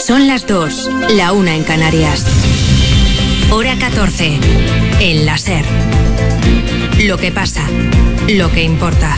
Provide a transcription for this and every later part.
Son las 2, la 1 en Canarias. Hora 14, en la SER. Lo que pasa, lo que importa.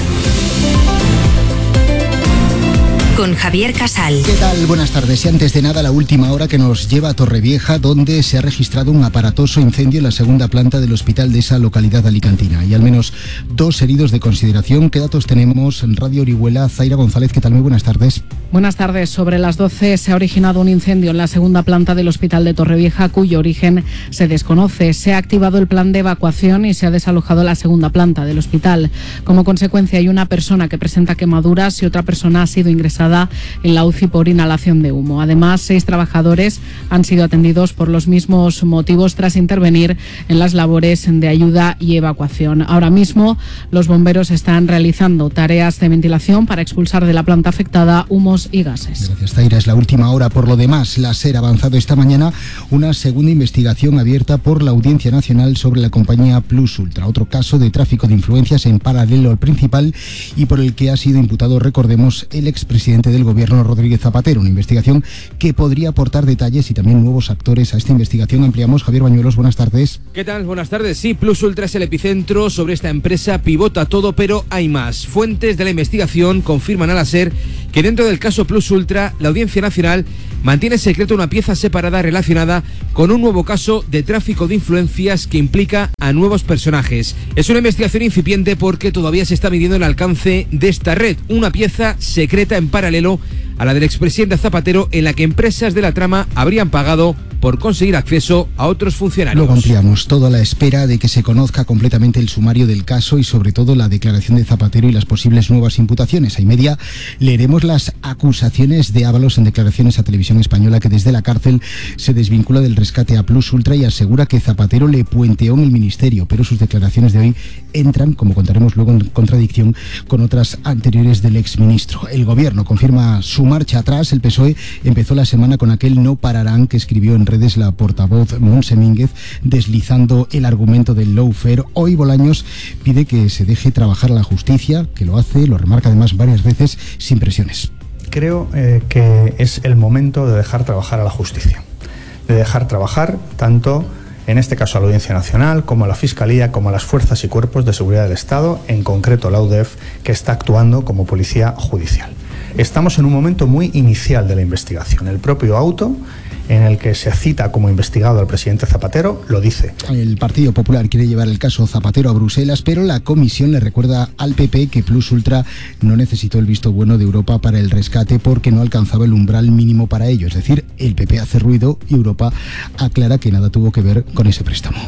Con Javier Casal. ¿Qué tal? Buenas tardes. Y antes de nada, la última hora que nos lleva a Torrevieja, donde se ha registrado un aparatoso incendio en la segunda planta del hospital de esa localidad alicantina. Y al menos 2 heridos de consideración. ¿Qué datos tenemos en Radio Orihuela? Zaira González, ¿qué tal? Muy buenas tardes. Buenas tardes. Sobre las 12 se ha originado un incendio en la segunda planta del hospital de Torrevieja, cuyo origen se desconoce. Se ha activado el plan de evacuación y se ha desalojado la segunda planta del hospital. Como consecuencia, hay una persona que presenta quemaduras y otra persona ha sido ingresada en la UCI por inhalación de humo. Además, 6 trabajadores han sido atendidos por los mismos motivos tras intervenir en las labores de ayuda y evacuación. Ahora mismo, los bomberos están realizando tareas de ventilación para expulsar de la planta afectada humos y gases. Gracias, Zaira. Es la última hora. Por lo demás, la SER ha avanzado esta mañana una segunda investigación abierta por la Audiencia Nacional sobre la compañía Plus Ultra, otro caso de tráfico de influencias en paralelo al principal y por el que ha sido imputado, recordemos, el expresidente del Gobierno, Rodríguez Zapatero. Una investigación que podría aportar detalles y también nuevos actores a esta investigación. Ampliamos. Javier Bañuelos, buenas tardes. ¿Qué tal? Buenas tardes. Sí, Plus Ultra es el epicentro. Sobre esta empresa pivota todo, pero hay más. Fuentes de la investigación confirman a la SER que dentro del caso Plus Ultra, la Audiencia Nacional mantiene secreto una pieza separada relacionada con un nuevo caso de tráfico de influencias que implica a nuevos personajes. Es una investigación incipiente porque todavía se está midiendo el alcance de esta red, una pieza secreta en paralelo a la del expresidente Zapatero, en la que empresas de la trama habrían pagado por conseguir acceso a otros funcionarios. Luego ampliamos, todo a la espera de que se conozca completamente el sumario del caso y sobre todo la declaración de Zapatero y las posibles nuevas imputaciones. A y media leeremos las acusaciones de Ábalos en declaraciones a Televisión Española, que desde la cárcel se desvincula del rescate a Plus Ultra y asegura que Zapatero le puenteó en el ministerio, pero sus declaraciones de hoy entran, como contaremos luego, en contradicción con otras anteriores del exministro. El gobierno confirma su marcha atrás. El PSOE empezó la semana con aquel no pararán que escribió en redes la portavoz Montse Mínguez, deslizando el argumento del lawfare. Hoy Bolaños pide que se deje trabajar a la justicia, que lo hace, lo remarca además varias veces, sin presiones. Creo que es el momento de dejar trabajar a la justicia, de dejar trabajar tanto, en este caso, a la Audiencia Nacional, como a la Fiscalía, como a las fuerzas y cuerpos de seguridad del Estado, en concreto la UDEF, que está actuando como policía judicial. Estamos en un momento muy inicial de la investigación. El propio auto en el que se cita como investigado al presidente Zapatero lo dice. El Partido Popular quiere llevar el caso Zapatero a Bruselas, pero la comisión le recuerda al PP que Plus Ultra no necesitó el visto bueno de Europa para el rescate porque no alcanzaba el umbral mínimo para ello. Es decir, el PP hace ruido y Europa aclara que nada tuvo que ver con ese préstamo.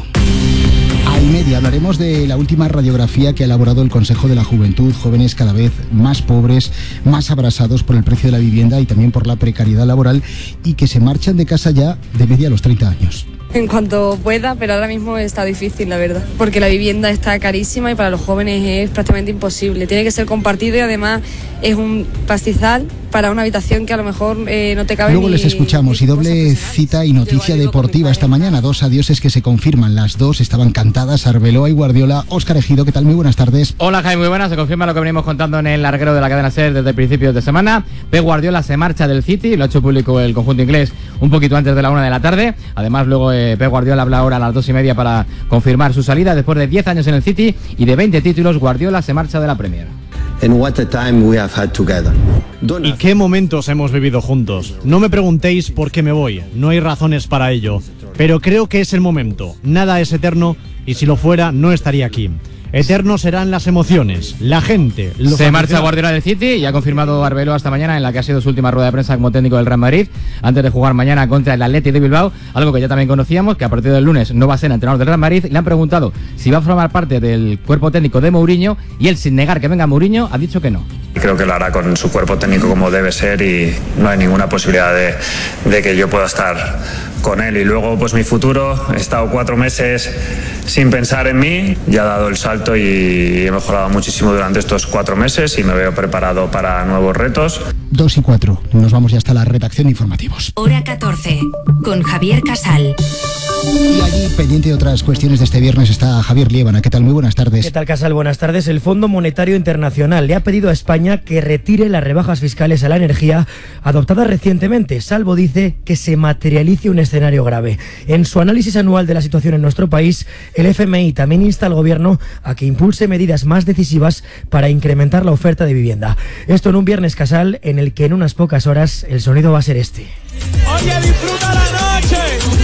A y media hablaremos de la última radiografía que ha elaborado el Consejo de la Juventud. Jóvenes cada vez más pobres, más abrasados por el precio de la vivienda y también por la precariedad laboral, y que se marchan de casa ya de media a los 30 años. En cuanto pueda, pero ahora mismo está difícil, la verdad, porque la vivienda está carísima y para los jóvenes es prácticamente imposible. Tiene que ser compartido y además es un pastizal para una habitación que a lo mejor no te cabe. Luego les escuchamos y doble cita y noticia deportiva esta mañana. 2 adioses que se confirman. Las 2 estaban cantadas. Arbeloa y Guardiola. Óscar Ejido, ¿qué tal? Muy buenas tardes. Hola, Jaime, muy buenas. Se confirma lo que venimos contando en el larguero de la cadena SER desde principios de semana. Pep Guardiola se marcha del City, lo ha hecho público el conjunto inglés un poquito antes de la 1 de la tarde. Además, luego Pep Guardiola habla ahora a las 2:30 para confirmar su salida. Después de 10 años en el City y de 20 títulos, Guardiola se marcha de la Premier. And what a time we have had together. ¿Y qué momentos hemos vivido juntos? No me preguntéis por qué me voy, no hay razones para ello, pero creo que es el momento. Nada es eterno y si lo fuera no estaría aquí. Eternos serán las emociones, la gente. Se marcha Guardiola del City y ha confirmado Arbeloa esta mañana, en la que ha sido su última rueda de prensa como técnico del Real Madrid, antes de jugar mañana contra el Athletic de Bilbao, algo que ya también conocíamos, que a partir del lunes no va a ser entrenador del Real Madrid. Le han preguntado si va a formar parte del cuerpo técnico de Mourinho y él, sin negar que venga Mourinho, ha dicho que no. Creo que lo hará con su cuerpo técnico como debe ser y no hay ninguna posibilidad de que yo pueda estar con él. Y luego pues mi futuro, he estado 4 meses sin pensar en mí, ya he dado el salto y he mejorado muchísimo durante estos 4 meses y me veo preparado para nuevos retos. 2:04, nos vamos ya hasta la redacción de informativos. Hora 14, con Javier Casal. Y allí, pendiente de otras cuestiones de este viernes, está Javier Liébana. ¿Qué tal? Muy buenas tardes. ¿Qué tal, Casal? Buenas tardes. El Fondo Monetario Internacional le ha pedido a España que retire las rebajas fiscales a la energía adoptadas recientemente, salvo, dice, que se materialice un escenario grave. En su análisis anual de la situación en nuestro país, el FMI también insta al Gobierno a que impulse medidas más decisivas para incrementar la oferta de vivienda. Esto en un viernes, Casal, en el que en unas pocas horas el sonido va a ser este. Oye, disfruta la noche,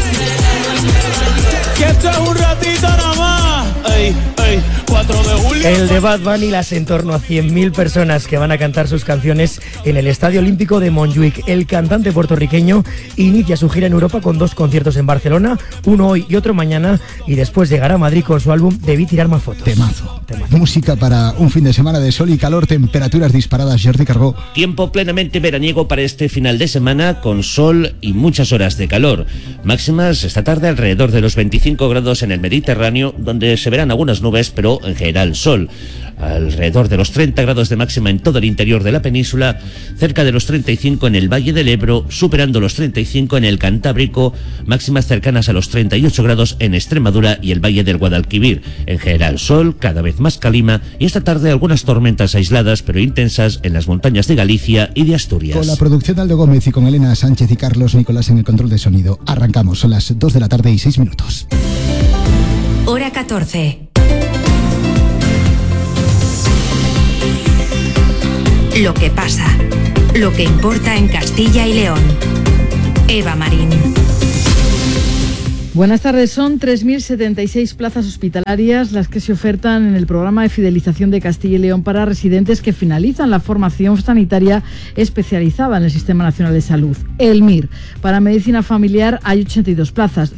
que esto es un ratito nada más. Ey, ey, 4 de julio. El de Bad Bunny, las en torno a 100.000 personas que van a cantar sus canciones en el Estadio Olímpico de Montjuic. El cantante puertorriqueño inicia su gira en Europa con 2 conciertos en Barcelona, uno hoy y otro mañana, y después llegará a Madrid con su álbum Debí tirar más fotos. Temazo. Música para un fin de semana de sol y calor, temperaturas disparadas. Jordi Cargó. Tiempo plenamente veraniego para este final de semana, con sol y muchas horas de calor. Máximas esta tarde alrededor de los 25 grados en el Mediterráneo, donde se verán algunas nubes, pero en general sol. Alrededor de los 30 grados de máxima en todo el interior de la península, cerca de los 35 en el Valle del Ebro, superando los 35 en el Cantábrico, máximas cercanas a los 38 grados en Extremadura y el Valle del Guadalquivir. En general sol, cada vez más calima, y esta tarde algunas tormentas aisladas pero intensas en las montañas de Galicia y de Asturias. Con la producción de Aldo Gómez y con Elena Sánchez y Carlos Nicolás en el control de sonido. Arrancamos, son las 2 de la tarde y 6 minutos. Hora 14. Lo que pasa, lo que importa en Castilla y León. Eva Marín. Buenas tardes. Son 3.076 plazas hospitalarias las que se ofertan en el programa de fidelización de Castilla y León para residentes que finalizan la formación sanitaria especializada en el Sistema Nacional de Salud, el MIR. Para medicina familiar hay 82 plazas,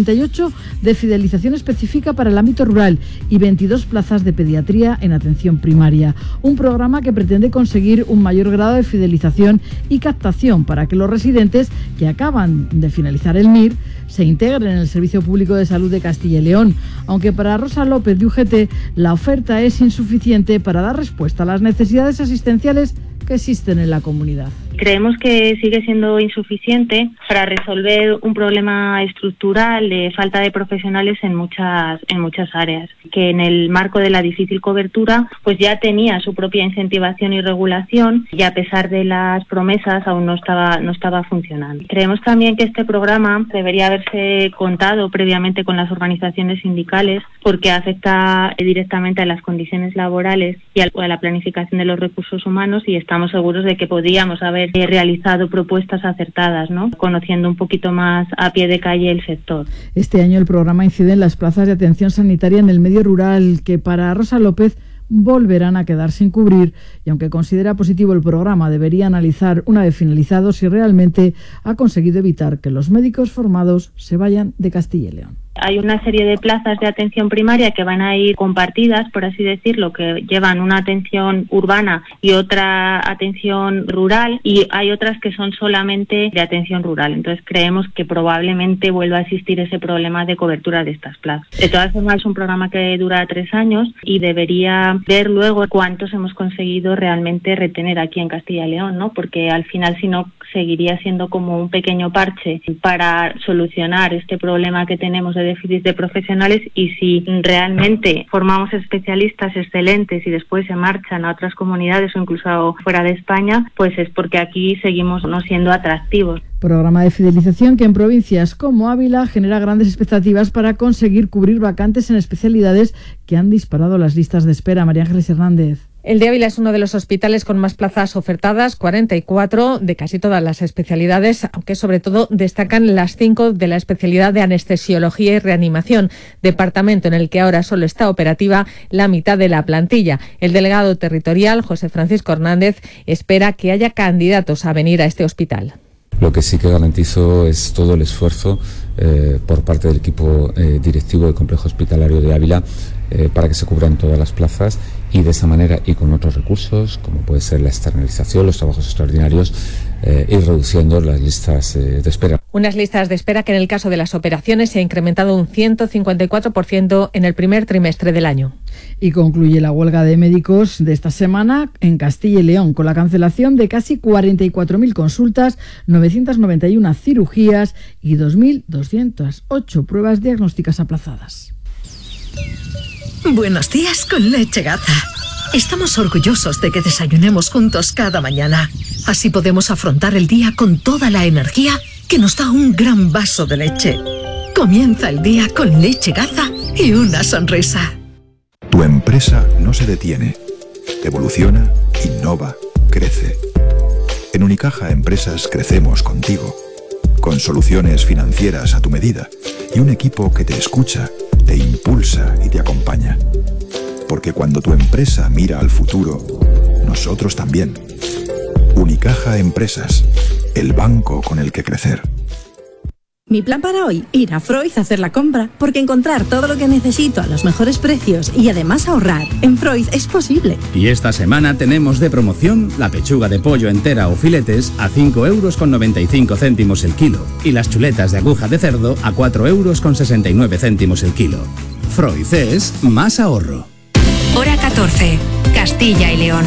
58 de fidelización específica para el ámbito rural y 22 plazas de pediatría en atención primaria. Un programa que pretende conseguir un mayor grado de fidelización y captación para que los residentes que acaban de finalizar el MIR se integren en el Servicio Público de Salud de Castilla y León, aunque para Rosa López de UGT la oferta es insuficiente para dar respuesta a las necesidades asistenciales que existen en la comunidad. Creemos que sigue siendo insuficiente para resolver un problema estructural de falta de profesionales en muchas áreas, que en el marco de la difícil cobertura pues ya tenía su propia incentivación y regulación, y a pesar de las promesas aún no estaba funcionando. Creemos también que este programa debería haberse contado previamente con las organizaciones sindicales, porque afecta directamente a las condiciones laborales y a la planificación de los recursos humanos, y estamos seguros de que podríamos haber realizado propuestas acertadas, ¿no? Conociendo un poquito más a pie de calle el sector. Este año el programa incide en las plazas de atención sanitaria en el medio rural, que para Rosa López volverán a quedar sin cubrir, y aunque considera positivo el programa, debería analizar una vez finalizado si realmente ha conseguido evitar que los médicos formados se vayan de Castilla y León. Hay una serie de plazas de atención primaria que van a ir compartidas, por así decirlo, que llevan una atención urbana y otra atención rural, y hay otras que son solamente de atención rural. Entonces creemos que probablemente vuelva a existir ese problema de cobertura de estas plazas. De todas formas, es un programa que dura 3 años y debería ver luego cuántos hemos conseguido realmente retener aquí en Castilla y León, ¿no? Porque al final, si no, seguiría siendo como un pequeño parche para solucionar este problema que tenemos de déficit de profesionales, y si realmente formamos especialistas excelentes y después se marchan a otras comunidades o incluso fuera de España, pues es porque aquí seguimos no siendo atractivos. Programa de fidelización que en provincias como Ávila genera grandes expectativas para conseguir cubrir vacantes en especialidades que han disparado las listas de espera. María Ángeles Hernández. El de Ávila es uno de los hospitales con más plazas ofertadas, 44 de casi todas las especialidades, aunque sobre todo destacan las 5 de la especialidad de anestesiología y reanimación, departamento en el que ahora solo está operativa la mitad de la plantilla. El delegado territorial, José Francisco Hernández, espera que haya candidatos a venir a este hospital. Lo que sí que garantizo es todo el esfuerzo por parte del equipo directivo del Complejo Hospitalario de Ávila para que se cubran todas las plazas, y de esa manera y con otros recursos, como puede ser la externalización, los trabajos extraordinarios, ir reduciendo las listas de espera. Unas listas de espera que en el caso de las operaciones se ha incrementado un 154% en el primer trimestre del año. Y concluye la huelga de médicos de esta semana en Castilla y León, con la cancelación de casi 44.000 consultas, 991 cirugías y 2.208 pruebas diagnósticas aplazadas. Buenos días con Leche Gaza. Estamos orgullosos de que desayunemos juntos cada mañana. Así podemos afrontar el día con toda la energía que nos da un gran vaso de leche. Comienza el día con Leche Gaza y una sonrisa. Tu empresa no se detiene. Evoluciona, innova, crece. En Unicaja Empresas crecemos contigo, con soluciones financieras a tu medida y un equipo que te escucha, te impulsa y te acompaña. Porque cuando tu empresa mira al futuro, nosotros también. Unicaja Empresas, el banco con el que crecer. Mi plan para hoy, ir a Freud a hacer la compra, porque encontrar todo lo que necesito a los mejores precios y además ahorrar en Freud es posible. Y esta semana tenemos de promoción la pechuga de pollo entera o filetes a 5,95 € el kilo y las chuletas de aguja de cerdo a 4,69 € el kilo. Freud es más ahorro. Hora 14, Castilla y León.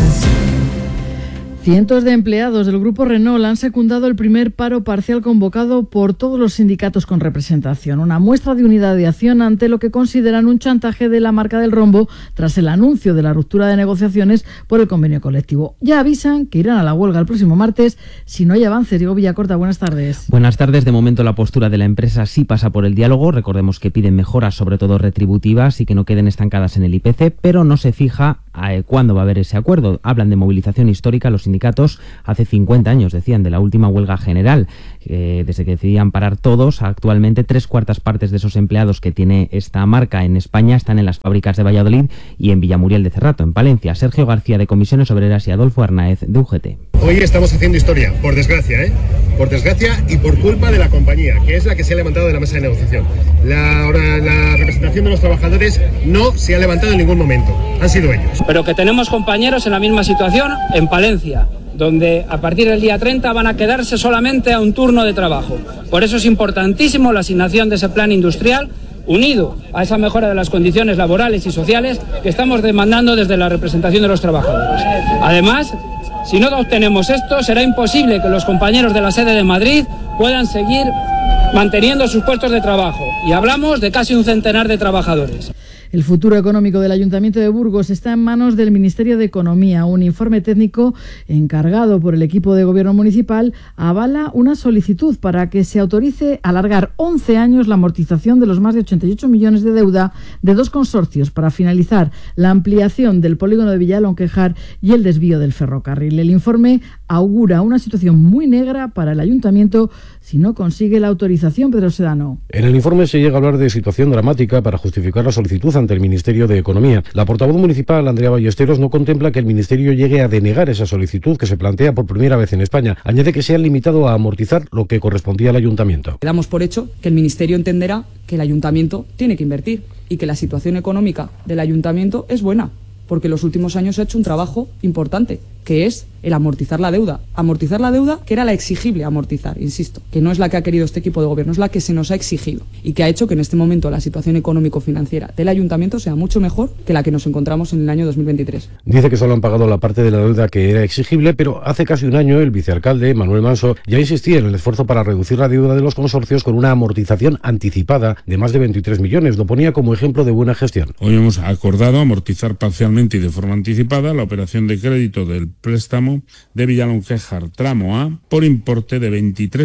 Cientos de empleados del grupo Renault han secundado el primer paro parcial convocado por todos los sindicatos con representación. Una muestra de unidad de acción ante lo que consideran un chantaje de la marca del rombo tras el anuncio de la ruptura de negociaciones por el convenio colectivo. Ya avisan que irán a la huelga el próximo martes si no hay avances. Diego Villacorta, buenas tardes. Buenas tardes. De momento la postura de la empresa sí pasa por el diálogo. Recordemos que piden mejoras, sobre todo retributivas, y que no queden estancadas en el IPC, pero no se fija cuándo va a haber ese acuerdo. Hablan de movilización histórica. Los sindicatos hace 50 años decían de la última huelga general, desde que decidían parar todos. Actualmente 3/4 partes de esos empleados que tiene esta marca en España están en las fábricas de Valladolid y en Villamuriel de Cerrato, en Palencia. Sergio García de Comisiones Obreras y Adolfo Arnaez de UGT. Hoy estamos haciendo historia, por desgracia, por desgracia y por culpa de la compañía, que es la que se ha levantado de la mesa de negociación. La representación de los trabajadores no se ha levantado en ningún momento, han sido ellos. Pero que tenemos compañeros en la misma situación en Palencia, donde a partir del día 30 van a quedarse solamente a un turno de trabajo. Por eso es importantísimo la asignación de ese plan industrial, unido a esa mejora de las condiciones laborales y sociales que estamos demandando desde la representación de los trabajadores. Además, si no obtenemos esto, será imposible que los compañeros de la sede de Madrid puedan seguir manteniendo sus puestos de trabajo. Y hablamos de casi un centenar de trabajadores. El futuro económico del Ayuntamiento de Burgos está en manos del Ministerio de Economía. Un informe técnico encargado por el equipo de gobierno municipal avala una solicitud para que se autorice alargar 11 años la amortización de los más de 88 millones de deuda de dos consorcios para finalizar la ampliación del polígono de Villalonquejar y el desvío del ferrocarril. El informe augura una situación muy negra para el Ayuntamiento si no consigue la autorización. Pedro Sedano. En el informe se llega a hablar de situación dramática para justificar la solicitud ante el Ministerio de Economía. La portavoz municipal, Andrea Ballesteros, no contempla que el Ministerio llegue a denegar esa solicitud que se plantea por primera vez en España. Añade que se han limitado a amortizar lo que correspondía al Ayuntamiento. Damos por hecho que el Ministerio entenderá que el Ayuntamiento tiene que invertir y que la situación económica del Ayuntamiento es buena, porque en los últimos años ha hecho un trabajo importante, que es el amortizar la deuda. Amortizar la deuda que era la exigible amortizar, insisto, que no es la que ha querido este equipo de gobierno, es la que se nos ha exigido y que ha hecho que en este momento la situación económico-financiera del Ayuntamiento sea mucho mejor que la que nos encontramos en el año 2023. Dice que solo han pagado la parte de la deuda que era exigible, pero hace casi un año el vicealcalde, Manuel Manso, ya insistía en el esfuerzo para reducir la deuda de los consorcios con una amortización anticipada de más de 23 millones. Lo ponía como ejemplo de buena gestión. Hoy hemos acordado amortizar parcialmente y de forma anticipada la operación de crédito del préstamo de Villalonquejar tramo A por importe de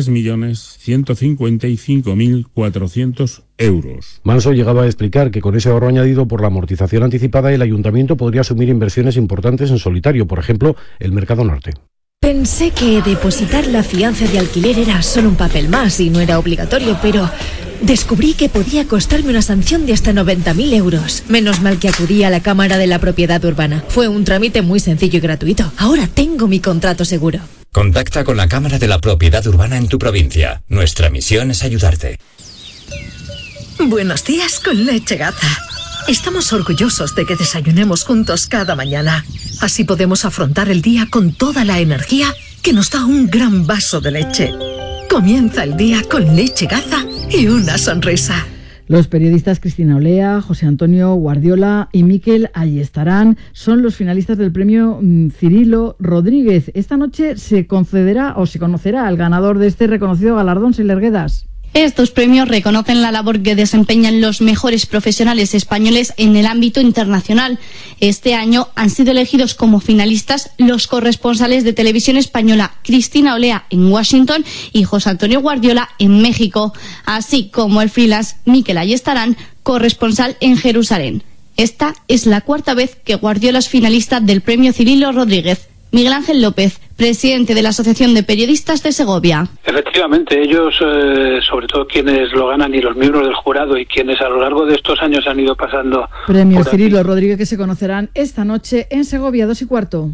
23.155.400 euros. Manso llegaba a explicar que con ese ahorro añadido por la amortización anticipada el Ayuntamiento podría asumir inversiones importantes en solitario, por ejemplo, el Mercado Norte. Pensé que depositar la fianza de alquiler era solo un papel más y no era obligatorio, pero descubrí que podía costarme una sanción de hasta 90.000 euros. Menos mal que acudí a la Cámara de la Propiedad Urbana. Fue un trámite muy sencillo y gratuito. Ahora tengo mi contrato seguro. Contacta con la Cámara de la Propiedad Urbana en tu provincia. Nuestra misión es ayudarte. Buenos días con Leche Gaza. Estamos orgullosos de que desayunemos juntos cada mañana. Así podemos afrontar el día con toda la energía que nos da un gran vaso de leche. Comienza el día con Leche Gaza y una sonrisa. Los periodistas Cristina Olea, José Antonio Guardiola y Miquel Ayestarán son los finalistas del premio Cirilo Rodríguez. Esta noche se concederá o se conocerá al ganador de este reconocido galardón, Siler Guedas. Estos premios reconocen la labor que desempeñan los mejores profesionales españoles en el ámbito internacional. Este año han sido elegidos como finalistas los corresponsales de Televisión Española Cristina Olea en Washington y José Antonio Guardiola en México, así como el freelance Miquel Ayestarán, corresponsal en Jerusalén. Esta es la cuarta vez que Guardiola es finalista del premio Cirilo Rodríguez. Miguel Ángel López, presidente de la Asociación de Periodistas de Segovia. Efectivamente, ellos, sobre todo quienes lo ganan y los miembros del jurado y quienes a lo largo de estos años han ido pasando... Premio Cirilo Rodríguez que se conocerán esta noche en Segovia, 2:15.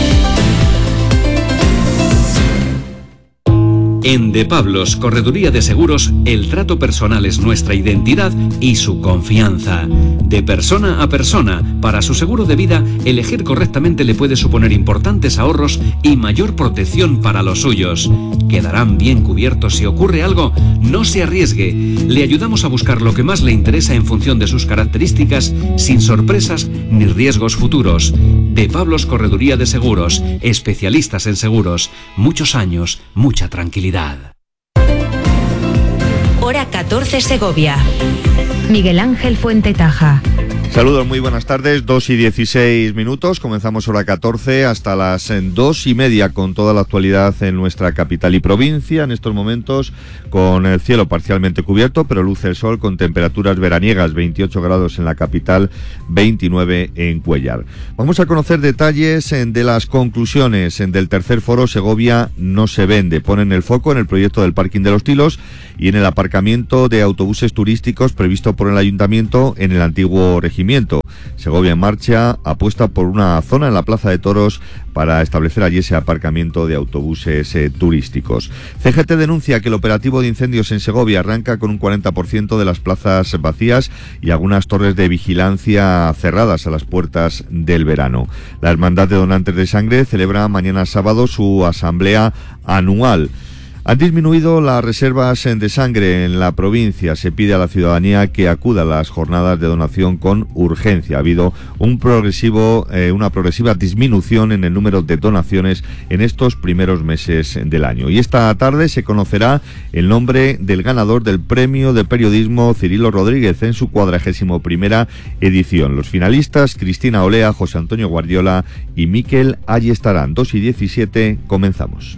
En De Pablos, Correduría de Seguros, el trato personal es nuestra identidad y su confianza. De persona a persona, para su seguro de vida, elegir correctamente le puede suponer importantes ahorros y mayor protección para los suyos. Quedarán bien cubiertos si ocurre algo. No se arriesgue. Le ayudamos a buscar lo que más le interesa en función de sus características, sin sorpresas ni riesgos futuros. De Pablos, Correduría de Seguros, especialistas en seguros. Muchos años, mucha tranquilidad. Hora 14 Segovia. Miguel Ángel Fuentetaja. Saludos, muy buenas tardes, 2:16. Comenzamos hora 14 hasta las 2:30 con toda la actualidad en nuestra capital y provincia. En estos momentos con el cielo parcialmente cubierto, pero luce el sol con temperaturas veraniegas, 28 grados en la capital, 29 en Cuéllar. Vamos a conocer detalles de las conclusiones del tercer foro Segovia no se vende. Ponen el foco en el proyecto del parking de los Tilos y en el aparcamiento de autobuses turísticos previsto por el ayuntamiento en el antiguo regimiento. Segovia en Marcha apuesta por una zona en la Plaza de Toros para establecer allí ese aparcamiento de autobuses turísticos. CGT denuncia que el operativo de incendios en Segovia arranca con un 40% de las plazas vacías y algunas torres de vigilancia cerradas a las puertas del verano. La Hermandad de Donantes de Sangre celebra mañana sábado su asamblea anual. Han disminuido las reservas de sangre en la provincia. Se pide a la ciudadanía que acuda a las jornadas de donación con urgencia. Ha habido una progresiva disminución en el número de donaciones en estos primeros meses del año. Y esta tarde se conocerá el nombre del ganador del Premio de Periodismo Cirilo Rodríguez en su 41ª edición. Los finalistas, Cristina Olea, José Antonio Guardiola y Miquel Ayestarán. 2:17, comenzamos.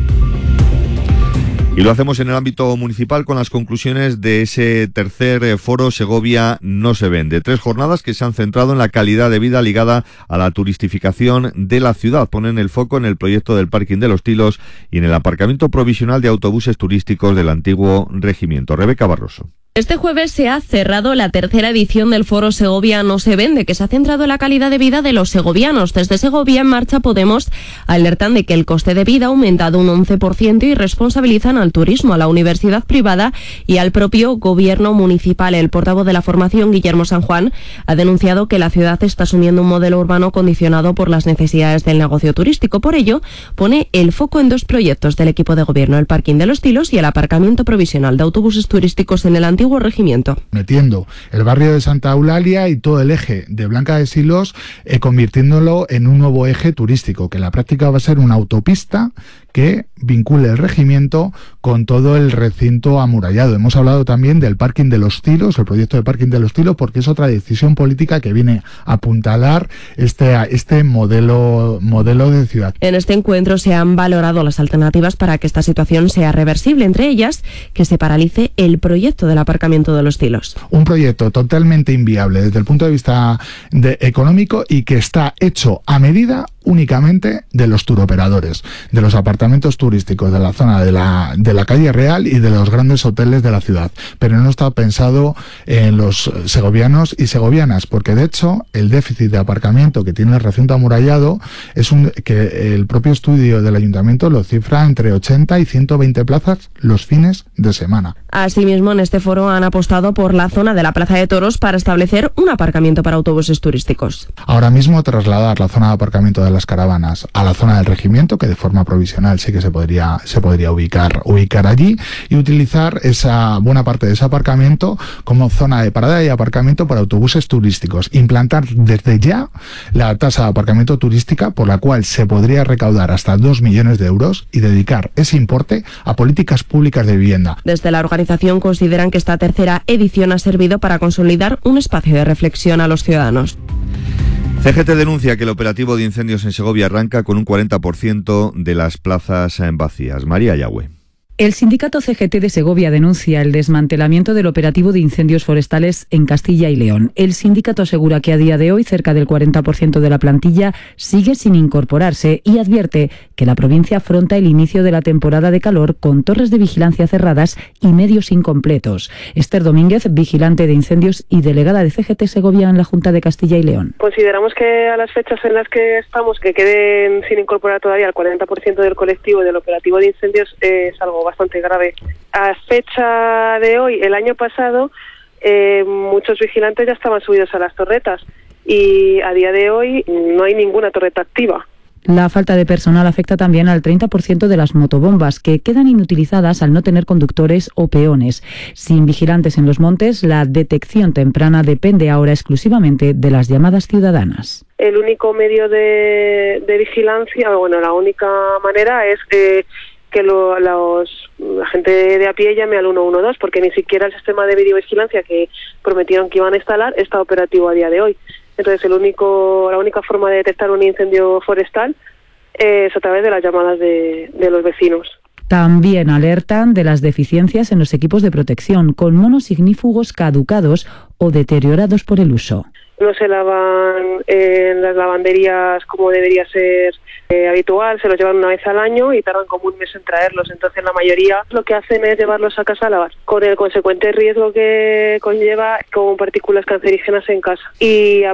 Y lo hacemos en el ámbito municipal con las conclusiones de ese tercer foro Segovia no se vende. 3 jornadas que se han centrado en la calidad de vida ligada a la turistificación de la ciudad. Ponen el foco en el proyecto del parking de los Tilos y en el aparcamiento provisional de autobuses turísticos del antiguo regimiento. Rebeca Barroso. Este jueves se ha cerrado la tercera edición del Foro Segovia no se vende, que se ha centrado en la calidad de vida de los segovianos. Desde Segovia en Marcha Podemos alertan de que el coste de vida ha aumentado un 11% y responsabilizan al turismo, a la universidad privada y al propio gobierno municipal. El portavoz de la formación, Guillermo San Juan, ha denunciado que la ciudad está asumiendo un modelo urbano condicionado por las necesidades del negocio turístico. Por ello, pone el foco en 2 proyectos del equipo de gobierno, el parking de los Tilos y el aparcamiento provisional de autobuses turísticos en el antiguo regimiento. Metiendo el barrio de Santa Eulalia y todo el eje de Blanca de Silos, convirtiéndolo en un nuevo eje turístico, que en la práctica va a ser una autopista que vincule el regimiento con todo el recinto amurallado. Hemos hablado también del parking de los Tilos, el proyecto de parking de los Tilos, porque es otra decisión política que viene a apuntalar este modelo de ciudad. En este encuentro se han valorado las alternativas para que esta situación sea reversible, entre ellas que se paralice el proyecto del aparcamiento de los Tilos. Un proyecto totalmente inviable desde el punto de vista económico y que está hecho a medida únicamente de los turoperadores, de los apartamentos turísticos de la zona de la calle Real y de los grandes hoteles de la ciudad, pero no está pensado en los segovianos y segovianas, porque de hecho el déficit de aparcamiento que tiene el recinto amurallado es que el propio estudio del ayuntamiento lo cifra entre 80 y 120 plazas los fines de semana. Asimismo, en este foro han apostado por la zona de la Plaza de Toros para establecer un aparcamiento para autobuses turísticos. Ahora mismo trasladar la zona de aparcamiento de de las caravanas a la zona del regimiento, que de forma provisional sí que se podría ubicar allí, y utilizar esa buena parte de ese aparcamiento como zona de parada y aparcamiento para autobuses turísticos. Implantar desde ya la tasa de aparcamiento turística, por la cual se podría recaudar hasta 2 millones de euros y dedicar ese importe a políticas públicas de vivienda. Desde la organización consideran que esta tercera edición ha servido para consolidar un espacio de reflexión a los ciudadanos. CGT denuncia que el operativo de incendios en Segovia arranca con un 40% de las plazas vacías. María Yagüe. El sindicato CGT de Segovia denuncia el desmantelamiento del operativo de incendios forestales en Castilla y León. El sindicato asegura que a día de hoy cerca del 40% de la plantilla sigue sin incorporarse y advierte que la provincia afronta el inicio de la temporada de calor con torres de vigilancia cerradas y medios incompletos. Esther Domínguez, vigilante de incendios y delegada de CGT Segovia en la Junta de Castilla y León. Consideramos que a las fechas en las que estamos, que queden sin incorporar todavía el 40% del colectivo del operativo de incendios es algo bastante grave. A fecha de hoy, el año pasado, muchos vigilantes ya estaban subidos a las torretas y a día de hoy no hay ninguna torreta activa. La falta de personal afecta también al 30% de las motobombas, que quedan inutilizadas al no tener conductores o peones. Sin vigilantes en los montes, la detección temprana depende ahora exclusivamente de las llamadas ciudadanas. El único medio de vigilancia, la única manera es que la gente de a pie llame al 112, porque ni siquiera el sistema de videovigilancia que prometieron que iban a instalar está operativo a día de hoy. Entonces la única forma de detectar un incendio forestal es a través de las llamadas de los vecinos. También alertan de las deficiencias en los equipos de protección, con monos ignífugos caducados o deteriorados por el uso. No se lavan en las lavanderías como debería ser habitual, se los llevan una vez al año y tardan como un mes en traerlos. Entonces la mayoría lo que hacen es llevarlos a casa a lavar, con el consecuente riesgo que conlleva con partículas cancerígenas en casa. Y